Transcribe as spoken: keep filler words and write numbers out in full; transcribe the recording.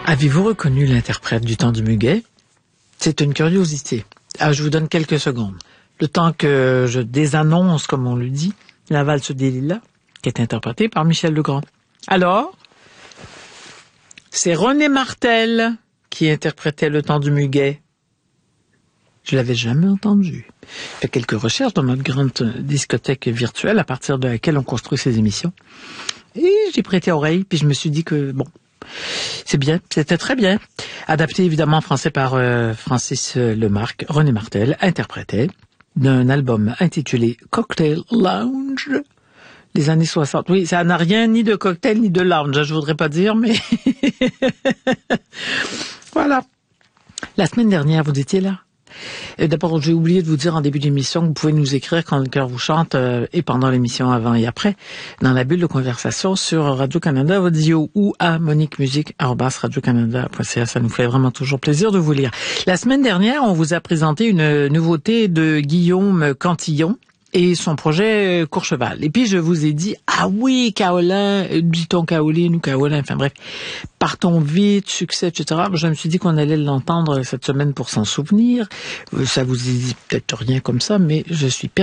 Avez-vous reconnu l'interprète du temps du muguet? C'est une curiosité. Ah, je vous donne quelques secondes. Le temps que je désannonce, comme on le dit, la valse des lilas, qui est interprétée par Michel Legrand. Alors, c'est René Martel qui interprétait le temps du muguet. Je l'avais jamais entendu. J'ai fait quelques recherches dans notre grande discothèque virtuelle à partir de laquelle on construit ces émissions. Et j'ai prêté oreille, puis je me suis dit que, bon, c'est bien, c'était très bien. Adapté évidemment en français par euh, Francis Lemarque, René Martel interprétait d'un album intitulé Cocktail Lounge des années soixante. Oui, ça n'a rien ni de cocktail ni de lounge, je voudrais pas dire, mais voilà. La semaine dernière, vous étiez là. D'abord, j'ai oublié de vous dire en début d'émission que vous pouvez nous écrire quand le cœur vous chante euh, et pendant l'émission avant et après dans la bulle de conversation sur Radio-Canada Audio ou à moniquemusique arobase radio canada point c a. Ça nous fait vraiment toujours plaisir de vous lire. La semaine dernière, on vous a présenté une nouveauté de Guillaume Cantillon et son projet Courchevel. Et puis, je vous ai dit, ah oui, Kaolin, dit-on Kaoline ou Kaolin, enfin bref, partons vite, succès, et cetera. Je me suis dit qu'on allait l'entendre cette semaine pour s'en souvenir. Ça vous dit peut-être rien comme ça, mais je suis